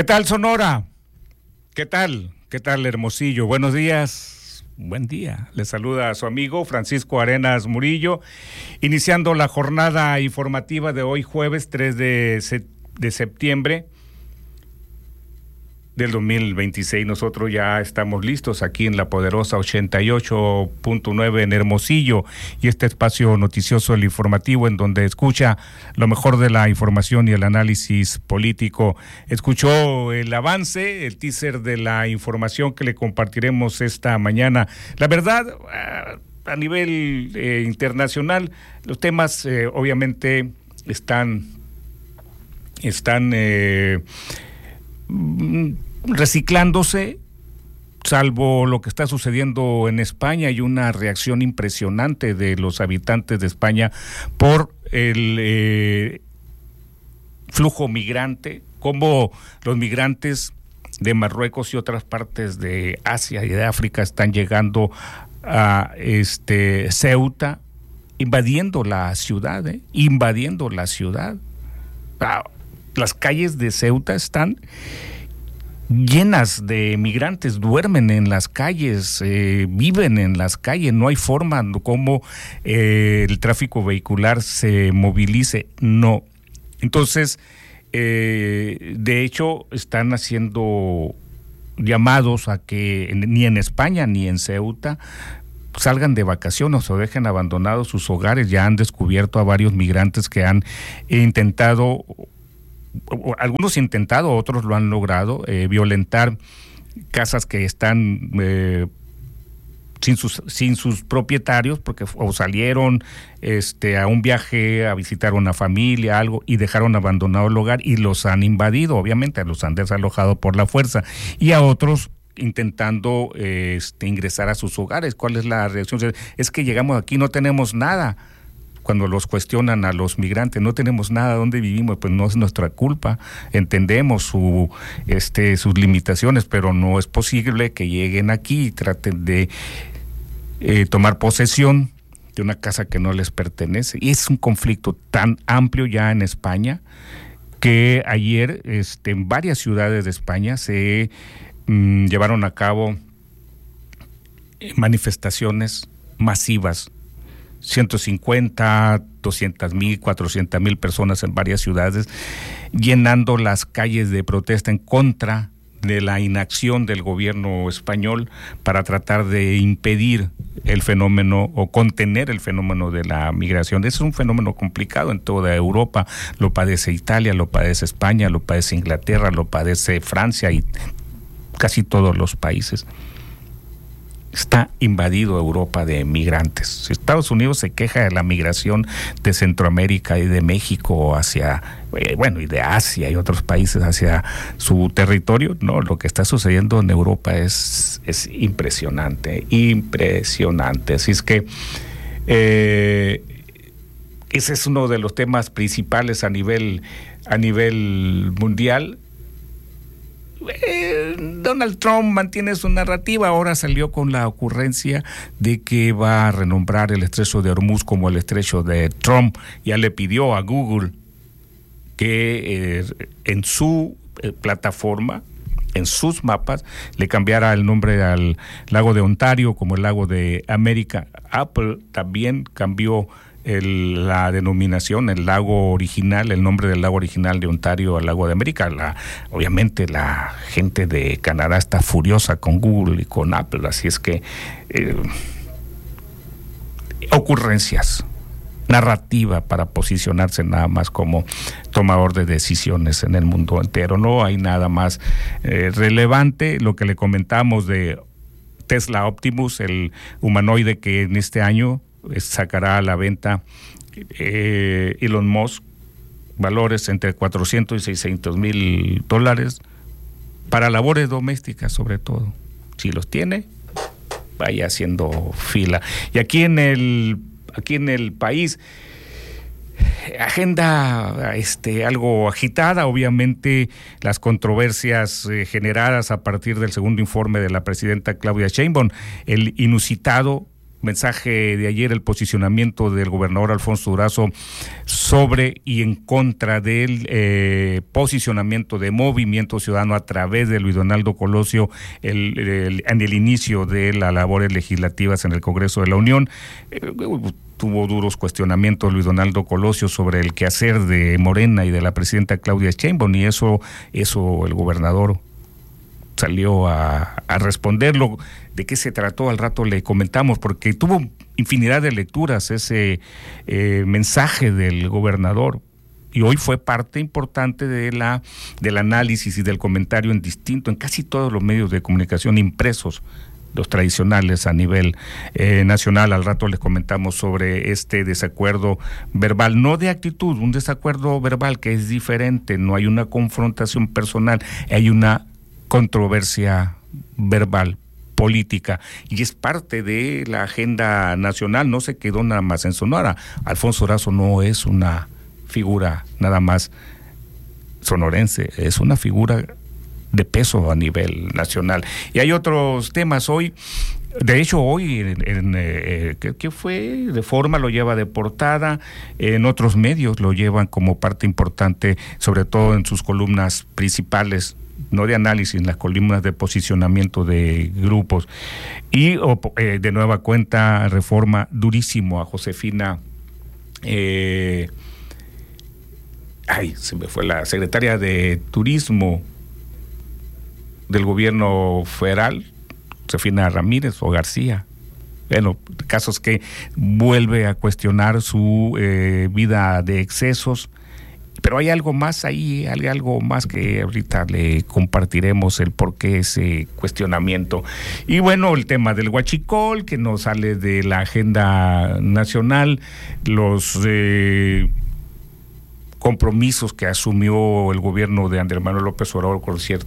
¿Qué tal, Sonora? ¿Qué tal? ¿Qué tal, Hermosillo? Buenos días. Buen día. Le saluda a su amigo Francisco Arenas Murillo, iniciando la jornada informativa de hoy, jueves 3 de septiembre del 2026. Nosotros ya estamos listos aquí en la poderosa 88.9 en Hermosillo, y este espacio noticioso, el informativo, en donde escucha lo mejor de la información y el análisis político. Escuchó el avance, el teaser de la información que le compartiremos esta mañana. La verdad, a nivel internacional, los temas obviamente están reciclándose, salvo lo que está sucediendo en España. Hay una reacción impresionante de los habitantes de España por el flujo migrante, como los migrantes de Marruecos y otras partes de Asia y de África están llegando a Ceuta, invadiendo la ciudad, invadiendo la ciudad. Las calles de Ceuta están llenas de migrantes, duermen en las calles, viven en las calles, no hay forma como el tráfico vehicular se movilice, no. Entonces, de hecho, están haciendo llamados a que ni en España ni en Ceuta salgan de vacaciones o dejen abandonados sus hogares. Ya han descubierto a varios migrantes que han intentado, algunos otros lo han logrado, violentar casas que están sin sus propietarios, porque o salieron a un viaje a visitar a una familia, algo, y dejaron abandonado el hogar y los han invadido, obviamente los han desalojado por la fuerza, y a otros intentando ingresar a sus hogares. ¿Cuál es la reacción? Es que llegamos aquí, no tenemos nada. Cuando los cuestionan a los migrantes, no tenemos nada, ¿dónde vivimos? Pues no es nuestra culpa, entendemos sus limitaciones, pero no es posible que lleguen aquí y traten de tomar posesión de una casa que no les pertenece. Y es un conflicto tan amplio ya en España que ayer en varias ciudades de España se llevaron a cabo manifestaciones masivas. 150, 200,000, 400,000 personas en varias ciudades, llenando las calles de protesta en contra de la inacción del gobierno español para tratar de impedir el fenómeno o contener el fenómeno de la migración. Es un fenómeno complicado en toda Europa. Lo padece Italia, lo padece España, lo padece Inglaterra, lo padece Francia y casi todos los países. Está invadido Europa de migrantes. Estados Unidos se queja de la migración de Centroamérica y de México hacia, y de Asia y otros países hacia su territorio. No, lo que está sucediendo en Europa es impresionante, impresionante. Así es que ese es uno de los temas principales a nivel mundial. Donald Trump mantiene su narrativa. Ahora salió con la ocurrencia de que va a renombrar el estrecho de Hormuz como el estrecho de Trump. Ya le pidió a Google que en su plataforma, en sus mapas, le cambiara el nombre al lago de Ontario como el lago de América. Apple también cambió la denominación, el lago original, el nombre del lago original de Ontario al lago de América. Obviamente la gente de Canadá está furiosa con Google y con Apple, así es que ocurrencias, narrativa para posicionarse nada más como tomador de decisiones en el mundo entero. No hay nada más relevante. Lo que le comentamos de Tesla Optimus, el humanoide que en este año sacará a la venta Elon Musk, valores entre 400 y 600 mil dólares para labores domésticas, sobre todo. Si los tiene, vaya haciendo fila. Y aquí en el país, agenda algo agitada, obviamente las controversias generadas a partir del segundo informe de la presidenta Claudia Sheinbaum, el inusitado mensaje de ayer, el posicionamiento del gobernador Alfonso Durazo sobre y en contra del posicionamiento de Movimiento Ciudadano a través de Luis Donaldo Colosio en el inicio de las labores legislativas en el Congreso de la Unión. Tuvo duros cuestionamientos Luis Donaldo Colosio sobre el quehacer de Morena y de la presidenta Claudia Sheinbaum, y eso el gobernador salió a responderlo. ¿De qué se trató? Al rato le comentamos, porque tuvo infinidad de lecturas ese mensaje del gobernador, y hoy fue parte importante del análisis y del comentario en casi todos los medios de comunicación impresos, los tradicionales a nivel nacional. Al rato les comentamos sobre este desacuerdo verbal, no de actitud, un desacuerdo verbal que es diferente. No hay una confrontación personal, hay una controversia verbal, política, y es parte de la agenda nacional. No se quedó nada más en Sonora. Alfonso Durazo no es una figura nada más sonorense, es una figura de peso a nivel nacional. Y hay otros temas hoy. De hecho, hoy ¿qué fue? Reforma lo lleva de portada, en otros medios lo llevan como parte importante, sobre todo en sus columnas principales, no de análisis, en las columnas de posicionamiento de grupos. Y de nueva cuenta, Reforma durísimo a Josefina, se me fue la secretaria de Turismo del gobierno federal, Josefina Ramírez o García. Bueno, casos que vuelve a cuestionar su vida de excesos. Pero hay algo más ahí, hay algo más que ahorita le compartiremos el por qué ese cuestionamiento. Y bueno, el tema del huachicol, que no sale de la agenda nacional, los compromisos que asumió el gobierno de Andrés Manuel López Obrador con cierto